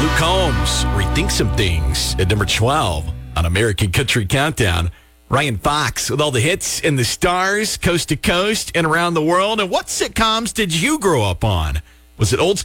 Luke Combs rethink some things at number 12 on American Country Countdown. Ryan Fox with all the hits and the stars, coast to coast and around the world. And what sitcoms did you grow up on? Was it old